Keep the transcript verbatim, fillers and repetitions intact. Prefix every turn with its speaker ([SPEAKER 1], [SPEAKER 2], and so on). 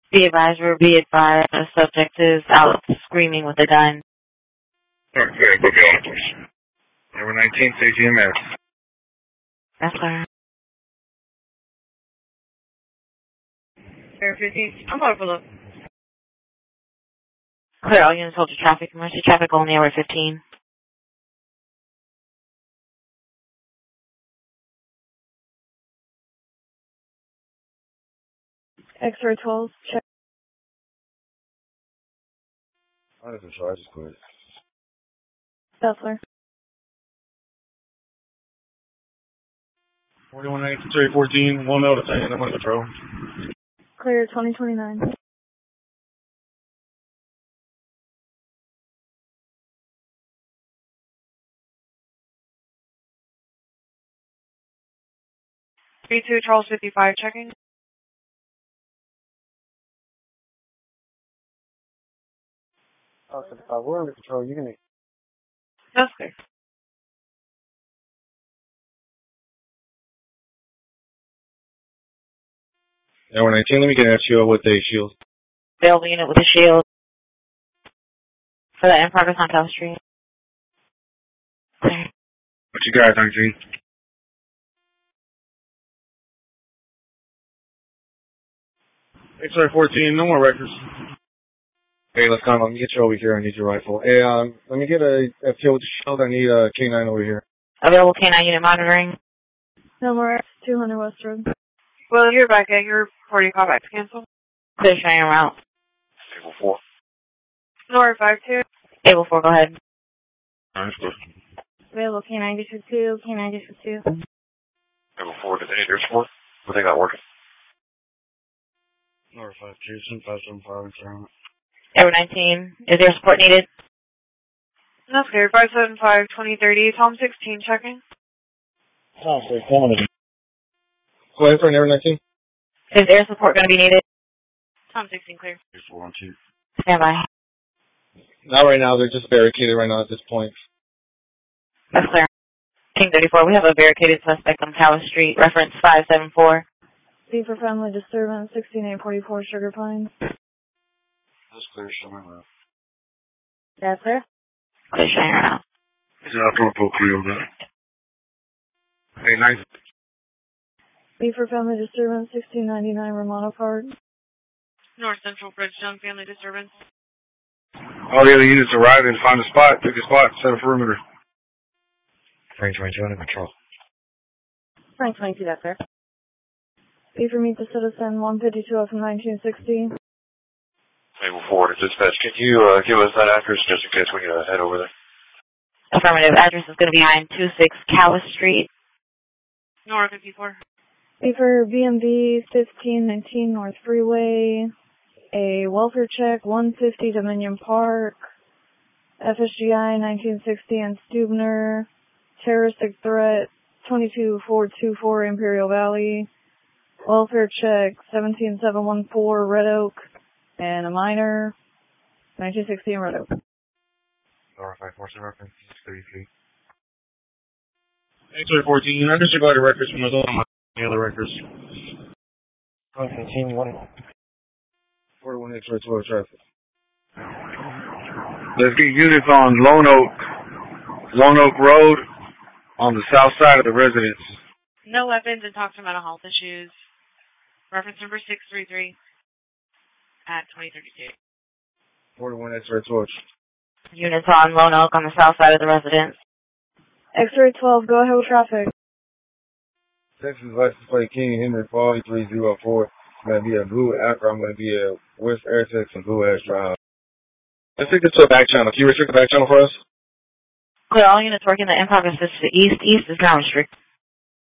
[SPEAKER 1] Be advised, or be advised, the subject is out screaming with a gun.
[SPEAKER 2] Alright, yeah, go get on, please. Number nineteen, say G M S.
[SPEAKER 1] Yes, sir.
[SPEAKER 3] Air fifteen, I'm about to pull up.
[SPEAKER 1] Clear all units, hold your traffic. Emergency traffic only over fifteen.
[SPEAKER 3] X-ray twelve, check.
[SPEAKER 2] I have a charge, please.
[SPEAKER 3] Butler.
[SPEAKER 2] forty-one eight, three fourteen, one out of ten, I'm on patrol.
[SPEAKER 3] Clear twenty twenty-nine. three two, Charles fifty-five, checking.
[SPEAKER 2] Oh, fifty-five, we're under control, you can...
[SPEAKER 3] That's clear.
[SPEAKER 2] Number nineteen, let me get an S U O with a shield.
[SPEAKER 1] Available unit with a shield. For the in progress on Cal Street. Clear.
[SPEAKER 2] What you got, nineteen? X-ray fourteen, no more records. Hey, let's come. Let me get you over here. I need your rifle. Hey, um, let me get a F T O with the shield. I need a K nine over here.
[SPEAKER 1] Available K nine unit monitoring.
[SPEAKER 3] No more X, two hundred West Road.
[SPEAKER 4] Well, you're back at your reporting callback to cancel.
[SPEAKER 1] Clear showing route.
[SPEAKER 2] Table four.
[SPEAKER 4] Nora five two.
[SPEAKER 1] Able four, go ahead.
[SPEAKER 2] Alright, good.
[SPEAKER 3] Available K nine district two, K nine district two.
[SPEAKER 2] Table four, did they need four? What they got working? Nora five two, seven five seven five, and
[SPEAKER 1] Number nineteen, is there support needed?
[SPEAKER 4] That's clear. five seven five, twenty thirty. Tom sixteen, checking.
[SPEAKER 2] Oh, so calling it. Go ahead for number nineteen.
[SPEAKER 1] Is air support going to be needed?
[SPEAKER 4] Tom sixteen, clear.
[SPEAKER 2] four one two.
[SPEAKER 1] Stand by.
[SPEAKER 2] Not right now, they're just barricaded right now at this point.
[SPEAKER 1] That's clear. King thirty-four, we have a barricaded suspect on Tower Street. Reference five seven four.
[SPEAKER 3] C for family disturbance, sixteen eight forty-four Sugar Pines.
[SPEAKER 2] That's clear, show me around.
[SPEAKER 3] Yes, sir.
[SPEAKER 1] Clear showing route.
[SPEAKER 2] Is it after a book real good? Hey, nice.
[SPEAKER 3] B for family disturbance, sixteen ninety-nine Romano Park.
[SPEAKER 4] North Central Bridgetown, family disturbance.
[SPEAKER 2] All the other units arrive and find a spot, pick a spot, set a perimeter. Frank twenty-two under control.
[SPEAKER 3] Frank twenty-two, that's sir. B for meet the citizen, one fifty-two from nineteen sixty.
[SPEAKER 2] Table four to dispatch. Can you uh, give us that address just in case we uh, head over there?
[SPEAKER 1] Affirmative. Address is going to be nine two six Calais Street.
[SPEAKER 4] Nora fifty-four.
[SPEAKER 3] B for B M B, fifteen nineteen North Freeway. A welfare check, one fifty Dominion Park. F S G I, nineteen sixty and Stubner. Terroristic threat, twenty-two four two four Imperial Valley. Welfare check, seventeen seven one four Red Oak. And a minor, nineteen sixty in Red Oak.
[SPEAKER 2] Nora five four seven reference thirty-three. X-ray fourteen, I disregard the records from those the other records. Continue one. forty-one X-ray twelve traffic. Let's get units on Lone Oak, Lone Oak Road on the south side of the residence.
[SPEAKER 4] No weapons and talk to mental health issues. Reference number six three three at twenty thirty-two.
[SPEAKER 2] forty-one X-ray twelve.
[SPEAKER 1] Units on Lone Oak on the south side of the residence.
[SPEAKER 3] X-ray twelve, go ahead with traffic.
[SPEAKER 2] Texas license plate King Henry Fall three zero four. I'm going to be a blue Acura. I'm going to be a West Airtex and Blue Ash Drive. Let's take this to a back channel. Can you restrict the back channel for us?
[SPEAKER 1] Clear all units working the in progress to the east. East is now restricted.